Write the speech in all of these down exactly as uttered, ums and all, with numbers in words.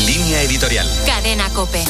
Línea editorial. Cadena COPE.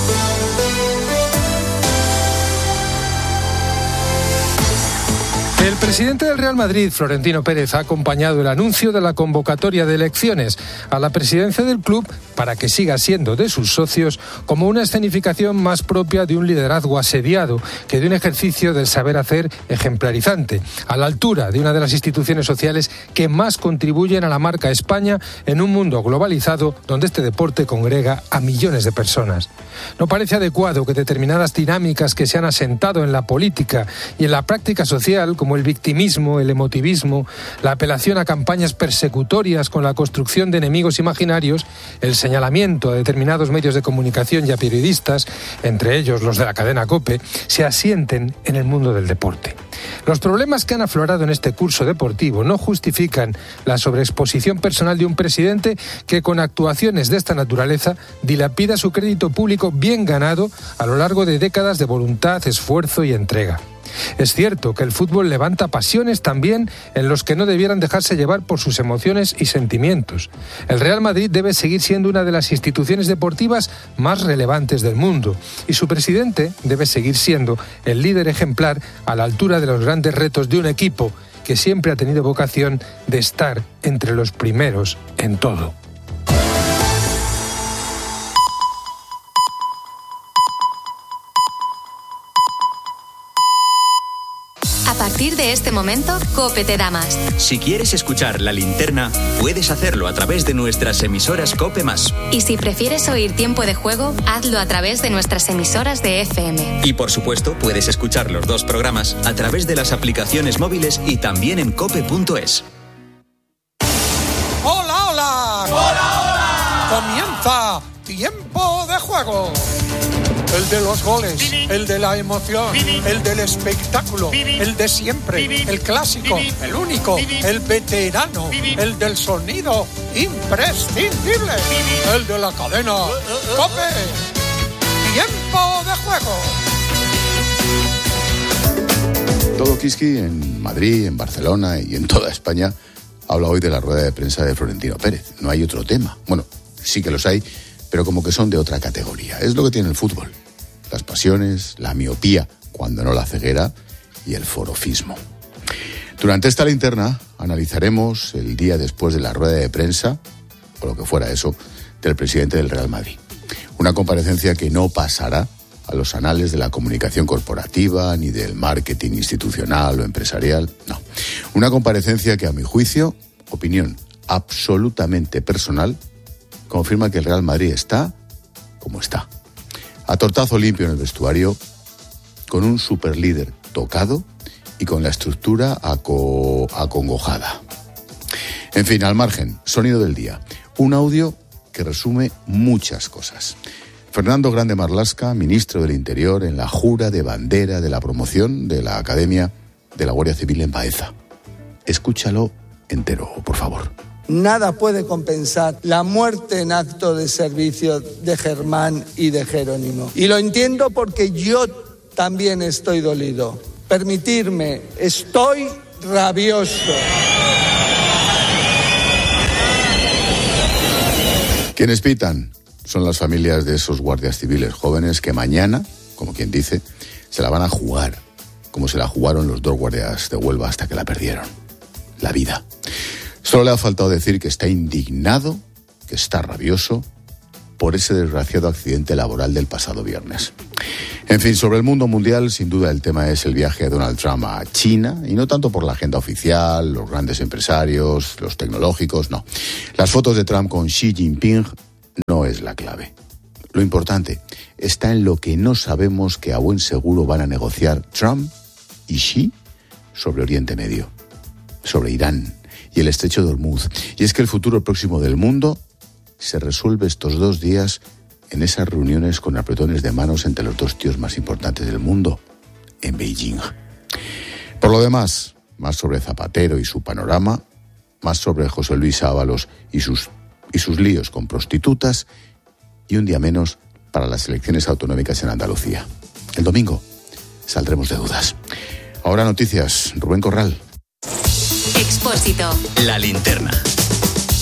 El presidente del Real Madrid, Florentino Pérez, ha acompañado el anuncio de la convocatoria de elecciones a la presidencia del club para que siga siendo de sus socios como una escenificación más propia de un liderazgo asediado que de un ejercicio del saber hacer ejemplarizante, a la altura de una de las instituciones sociales que más contribuyen a la marca España en un mundo globalizado donde este deporte congrega a millones de personas. No parece adecuado que determinadas dinámicas que se han asentado en la política y en la práctica social, como el victimismo, el emotivismo, la apelación a campañas persecutorias con la construcción de enemigos imaginarios, el señalamiento a determinados medios de comunicación y a periodistas, entre ellos los de la cadena COPE, se asienten en el mundo del deporte. Los problemas que han aflorado en este curso deportivo no justifican la sobreexposición personal de un presidente que con actuaciones de esta naturaleza dilapida su crédito público bien ganado a lo largo de décadas de voluntad, esfuerzo y entrega. Es cierto que el fútbol levanta pasiones también en los que no debieran dejarse llevar por sus emociones y sentimientos. El Real Madrid debe seguir siendo una de las instituciones deportivas más relevantes del mundo y su presidente debe seguir siendo el líder ejemplar a la altura de los grandes retos de un equipo que siempre ha tenido vocación de estar entre los primeros en todo. A partir de este momento, COPE te da más. Si quieres escuchar La Linterna, puedes hacerlo a través de nuestras emisoras COPE más. Y si prefieres oír Tiempo de Juego, hazlo a través de nuestras emisoras de F M. Y por supuesto, puedes escuchar los dos programas a través de las aplicaciones móviles y también en cope punto es. ¡Hola, hola! ¡Hola, hola! Comienza Tiempo de Juego. El de los goles, el de la emoción, el del espectáculo, el de siempre, el clásico, el único, el veterano, el del sonido imprescindible, el de la cadena COPE. Tiempo de Juego. Todo Kiski en Madrid, en Barcelona y en toda España habla hoy de la rueda de prensa de Florentino Pérez. No hay otro tema. Bueno, sí que los hay, pero como que son de otra categoría. Es lo que tiene el fútbol. Las pasiones, la miopía, cuando no la ceguera, y el forofismo. Durante esta linterna analizaremos el día después de la rueda de prensa, o lo que fuera eso, del presidente del Real Madrid. Una comparecencia que no pasará a los anales de la comunicación corporativa, ni del marketing institucional o empresarial, no. Una comparecencia que, a mi juicio, opinión absolutamente personal, confirma que el Real Madrid está como está. A tortazo limpio en el vestuario, con un superlíder tocado y con la estructura aco- acongojada. En fin, al margen, sonido del día. Un audio que resume muchas cosas. Fernando Grande Marlaska, ministro del Interior, en la jura de bandera de la promoción de la Academia de la Guardia Civil en Baeza. Escúchalo entero, por favor. Nada puede compensar la muerte en acto de servicio de Germán y de Jerónimo. Y lo entiendo porque yo también estoy dolido. Permitirme, estoy rabioso. Quienes pitan son las familias de esos guardias civiles jóvenes que mañana, como quien dice, se la van a jugar, como se la jugaron los dos guardias de Huelva hasta que la perdieron. La vida. Solo le ha faltado decir que está indignado, que está rabioso por ese desgraciado accidente laboral del pasado viernes. En fin, sobre el mundo mundial, sin duda el tema es el viaje de Donald Trump a China, y no tanto por la agenda oficial, los grandes empresarios, los tecnológicos, no. Las fotos de Trump con Xi Jinping no es la clave. Lo importante está en lo que no sabemos que a buen seguro van a negociar Trump y Xi sobre Oriente Medio, sobre Irán y el estrecho de Hormuz. Y es que el futuro próximo del mundo se resuelve estos dos días en esas reuniones con apretones de manos entre los dos tíos más importantes del mundo, en Beijing. Por lo demás, más sobre Zapatero y su panorama, más sobre José Luis Ábalos y sus, y sus líos con prostitutas, y un día menos para las elecciones autonómicas en Andalucía. El domingo saldremos de dudas. Ahora noticias, Rubén Corral. Expósito. La linterna.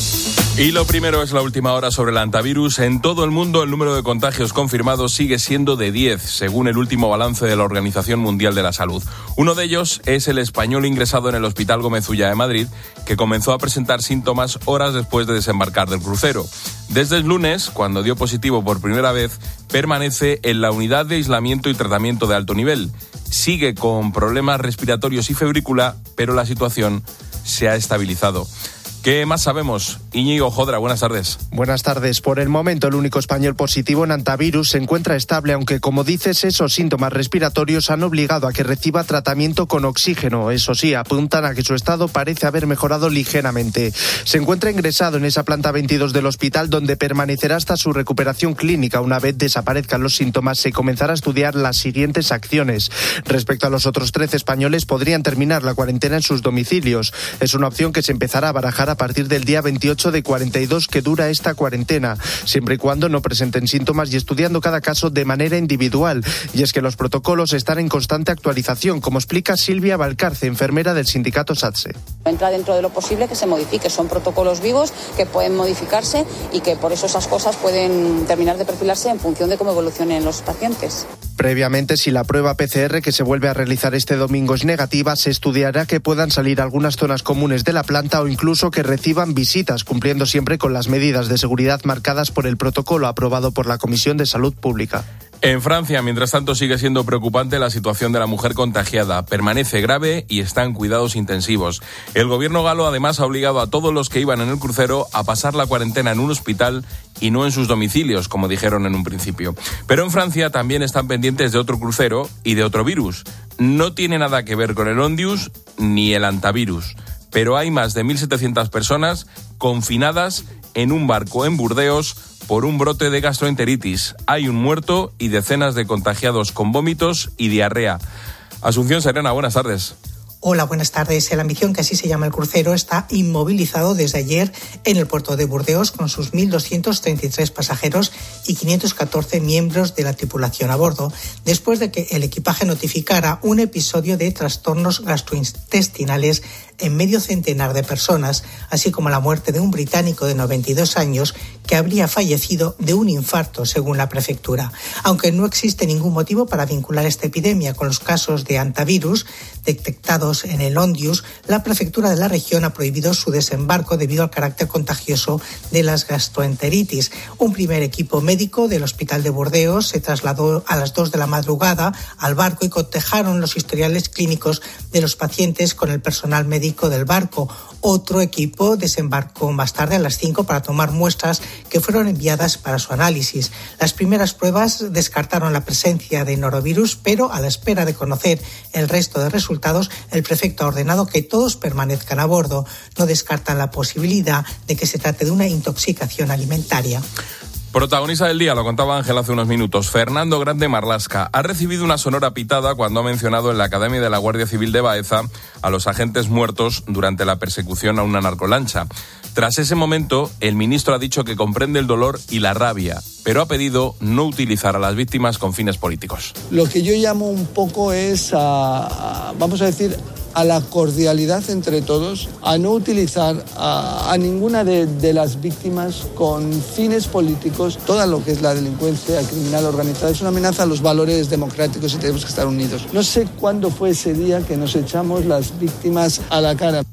Y lo primero es la última hora sobre el hantavirus. En todo el mundo el número de contagios confirmados sigue siendo de diez, según el último balance de la Organización Mundial de la Salud. Uno de ellos es el español ingresado en el Hospital Gómez Ulla de Madrid, que comenzó a presentar síntomas horas después de desembarcar del crucero. Desde el lunes, cuando dio positivo por primera vez, permanece en la unidad de aislamiento y tratamiento de alto nivel. Sigue con problemas respiratorios y febrícula, pero la situación se ha estabilizado. ¿Qué más sabemos? Íñigo Jodra, buenas tardes. Buenas tardes. Por el momento, el único español positivo en hantavirus se encuentra estable, aunque, como dices, esos síntomas respiratorios han obligado a que reciba tratamiento con oxígeno. Eso sí, apuntan a que su estado parece haber mejorado ligeramente. Se encuentra ingresado en esa planta veintidós del hospital, donde permanecerá hasta su recuperación clínica. Una vez desaparezcan los síntomas, se comenzará a estudiar las siguientes acciones. Respecto a los otros trece españoles, podrían terminar la cuarentena en sus domicilios. Es una opción que se empezará a barajar a partir del día veintiocho de cuarenta y dos que dura esta cuarentena, siempre y cuando no presenten síntomas y estudiando cada caso de manera individual. Y es que los protocolos están en constante actualización, como explica Silvia Valcarce, enfermera del sindicato SATSE. Entra dentro de lo posible que se modifique, son protocolos vivos que pueden modificarse y que por eso esas cosas pueden terminar de perfilarse en función de cómo evolucionen los pacientes. Previamente, si la prueba P C R que se vuelve a realizar este domingo es negativa, se estudiará que puedan salir algunas zonas comunes de la planta o incluso que reciban visitas, cumpliendo siempre con las medidas de seguridad marcadas por el protocolo aprobado por la Comisión de Salud Pública. En Francia, mientras tanto, sigue siendo preocupante la situación de la mujer contagiada. Permanece grave y está en cuidados intensivos. El gobierno galo además ha obligado a todos los que iban en el crucero a pasar la cuarentena en un hospital y no en sus domicilios, como dijeron en un principio. Pero en Francia también están pendientes de otro crucero y de otro virus. No tiene nada que ver con el Ondius ni el hantavirus, pero hay más de mil setecientas personas confinadas en un barco en Burdeos por un brote de gastroenteritis. Hay un muerto y decenas de contagiados con vómitos y diarrea. Asunción Serena, buenas tardes. Hola, buenas tardes. El Ambición, que así se llama el crucero, está inmovilizado desde ayer en el puerto de Burdeos con sus mil doscientos treinta y tres pasajeros y quinientos catorce miembros de la tripulación a bordo, después de que el equipaje notificara un episodio de trastornos gastrointestinales en medio centenar de personas, así como la muerte de un británico de noventa y dos años que habría fallecido de un infarto, según la prefectura. Aunque no existe ningún motivo para vincular esta epidemia con los casos de hantavirus detectados en el Ondius, la prefectura de la región ha prohibido su desembarco debido al carácter contagioso de las gastroenteritis. Un primer equipo médico del Hospital de Burdeos se trasladó a las dos de la madrugada al barco y cotejaron los historiales clínicos de los pacientes con el personal médico del barco. Otro equipo desembarcó más tarde a las cinco para tomar muestras que fueron enviadas para su análisis. Las primeras pruebas descartaron la presencia de norovirus, pero a la espera de conocer el resto de resultados, el prefecto ha ordenado que todos permanezcan a bordo. No descartan la posibilidad de que se trate de una intoxicación alimentaria. Protagonista del día, lo contaba Ángel hace unos minutos, Fernando Grande Marlasca ha recibido una sonora pitada cuando ha mencionado en la Academia de la Guardia Civil de Baeza a los agentes muertos durante la persecución a una narcolancha. Tras ese momento, el ministro ha dicho que comprende el dolor y la rabia, pero ha pedido no utilizar a las víctimas con fines políticos. Lo que yo llamo un poco es a, a vamos a decir, a la cordialidad entre todos, a no utilizar a, a ninguna de, de las víctimas con fines políticos. Todo lo que es la delincuencia criminal organizada es una amenaza a los valores democráticos y tenemos que estar unidos. No sé cuándo fue ese día que nos echamos las víctimas a la cara.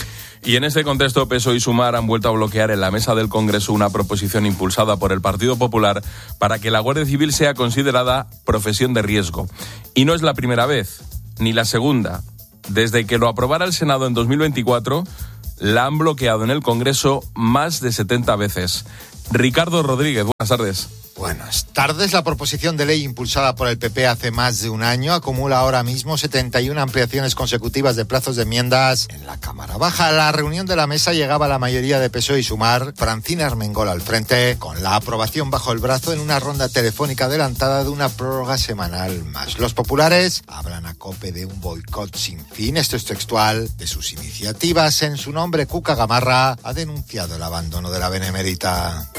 Y en este contexto, P S O E y Sumar han vuelto a bloquear en la mesa del Congreso una proposición impulsada por el Partido Popular para que la Guardia Civil sea considerada profesión de riesgo. Y no es la primera vez, ni la segunda. Desde que lo aprobara el Senado en dos mil veinticuatro, la han bloqueado en el Congreso más de setenta veces. Ricardo Rodríguez, buenas tardes. Buenas tardes. La proposición de ley impulsada por el P P hace más de un año acumula ahora mismo setenta y una ampliaciones consecutivas de plazos de enmiendas en la Cámara Baja. A la reunión de la mesa llegaba la mayoría de P S O E y Sumar, Francina Armengol al frente, con la aprobación bajo el brazo en una ronda telefónica adelantada de una prórroga semanal más. Los populares hablan a COPE de un boicot sin fin, esto es textual, de sus iniciativas. En su nombre, Cuca Gamarra ha denunciado el abandono de la Benemérita.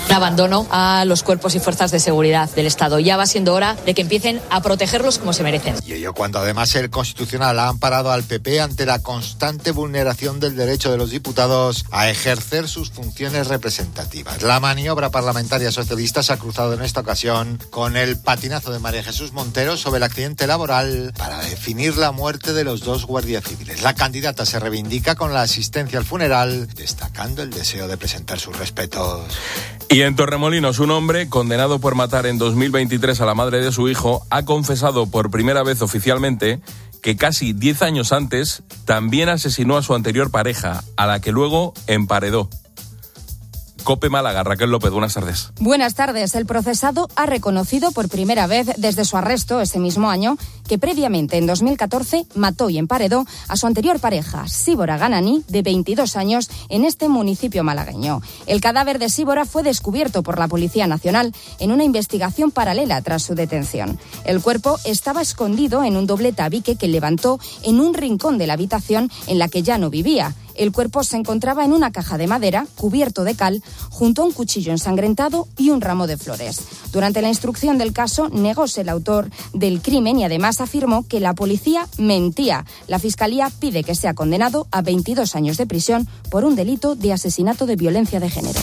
un abandono a los cuerpos y fuerzas de seguridad del Estado. Ya va siendo hora de que empiecen a protegerlos como se merecen. Y ello cuando además el Constitucional ha amparado al P P ante la constante vulneración del derecho de los diputados a ejercer sus funciones representativas. La maniobra parlamentaria socialista se ha cruzado en esta ocasión con el patinazo de María Jesús Montero sobre el accidente laboral para definir la muerte de los dos guardias civiles. La candidata se reivindica con la asistencia al funeral, destacando el deseo de presentar sus respetos. Y en Torremolinos, un hombre condenado por matar en dos mil veintitrés a la madre de su hijo ha confesado por primera vez oficialmente que casi diez años antes también asesinó a su anterior pareja, a la que luego emparedó. COPE Málaga, Raquel López, buenas tardes. Buenas tardes. El procesado ha reconocido por primera vez desde su arresto ese mismo año que previamente, en dos mil catorce, mató y emparedó a su anterior pareja, Síbora Ganani, de veintidós años, en este municipio malagueño. El cadáver de Síbora fue descubierto por la Policía Nacional en una investigación paralela tras su detención. El cuerpo estaba escondido en un doble tabique que levantó en un rincón de la habitación en la que ya no vivía. El cuerpo se encontraba en una caja de madera, cubierto de cal, junto a un cuchillo ensangrentado y un ramo de flores. Durante la instrucción del caso, negóse el autor del crimen y además afirmó que la policía mentía. La Fiscalía pide que sea condenado a veintidós años de prisión por un delito de asesinato de violencia de género.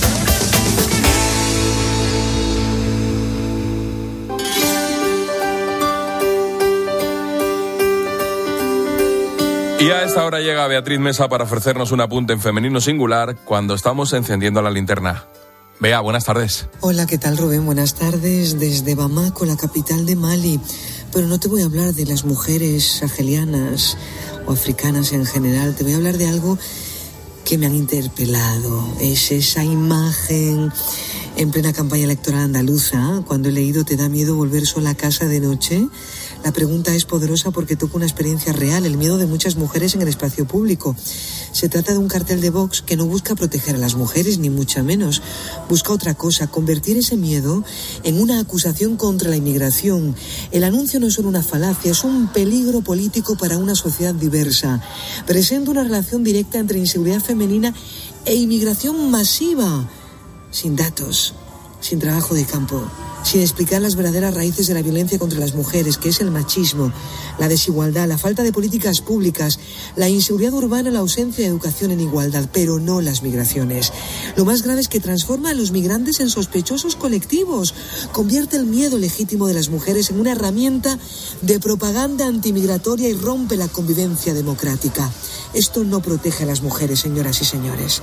Y a esta hora llega Beatriz Mesa para ofrecernos un apunte en femenino singular cuando estamos encendiendo la linterna. Bea, buenas tardes. Hola, ¿qué tal, Rubén? Buenas tardes desde Bamako, la capital de Mali. Pero no te voy a hablar de las mujeres argelianas o africanas en general. Te voy a hablar de algo que me han interpelado. Es esa imagen en plena campaña electoral andaluza, cuando he leído "¿Te da miedo volver sola a casa de noche?". La pregunta es poderosa porque toca una experiencia real, el miedo de muchas mujeres en el espacio público. Se trata de un cartel de Vox que no busca proteger a las mujeres, ni mucho menos. Busca otra cosa, convertir ese miedo en una acusación contra la inmigración. El anuncio no es solo una falacia, es un peligro político para una sociedad diversa. Presenta una relación directa entre inseguridad femenina e inmigración masiva, sin datos, sin trabajo de campo, sin explicar las verdaderas raíces de la violencia contra las mujeres, que es el machismo, la desigualdad, la falta de políticas públicas, la inseguridad urbana, la ausencia de educación en igualdad, pero no las migraciones. Lo más grave es que transforma a los migrantes en sospechosos colectivos, convierte el miedo legítimo de las mujeres en una herramienta de propaganda antimigratoria y rompe la convivencia democrática. Esto no protege a las mujeres, señoras y señores.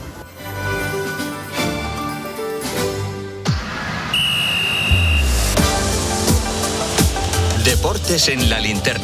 Deportes en la linterna.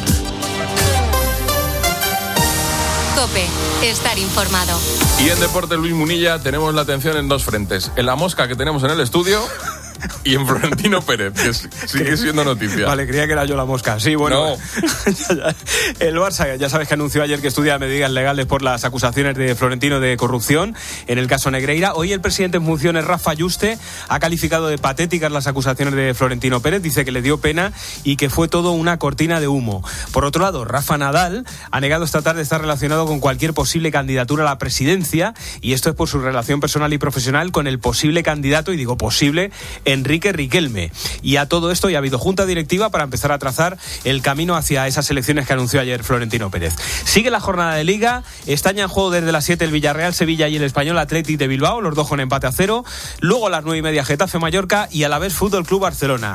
COPE, estar informado. Y en Deportes, Luis Munilla, tenemos la atención en dos frentes. En la mosca que tenemos en el estudio y en Florentino Pérez, que sigue siendo noticia. Vale, creía que era yo la mosca. Sí, bueno. No. El Barça, ya sabes que anunció ayer que estudia medidas legales por las acusaciones de Florentino de corrupción en el caso Negreira. Hoy el presidente en funciones, Rafa Yuste, ha calificado de patéticas las acusaciones de Florentino Pérez. Dice que le dio pena y que fue todo una cortina de humo. Por otro lado, Rafa Nadal ha negado esta tarde estar relacionado con cualquier posible candidatura a la presidencia, y esto es por su relación personal y profesional con el posible candidato, y digo posible, Enrique Riquelme. Y a todo esto ya ha habido junta directiva para empezar a trazar el camino hacia esas elecciones que anunció ayer Florentino Pérez. Sigue la jornada de Liga, están ya en juego desde las siete el Villarreal, Sevilla y el Español Athletic de Bilbao, los dos con empate a cero. Luego a las nueve y media Getafe Mallorca y a la vez Fútbol Club Barcelona.